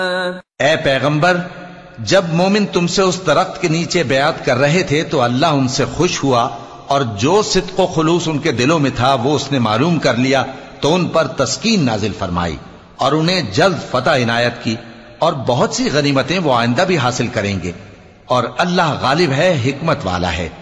ए पैगंबर, जब मोमिन तुमसे उस दरख्त के नीचे बयात कर रहे थे तो अल्लाह उनसे खुश हुआ और जो सिद्क़ व खुलूस उनके दिलों में था वो उसने मालूम कर लिया, तो उन पर तस्कीन नाजिल फरमाई और उन्हें जल्द फतह इनायत की और बहुत सी गनीमतें वो आइंदा भी हासिल करेंगे। और अल्लाह गालिब है, हिकमत वाला है।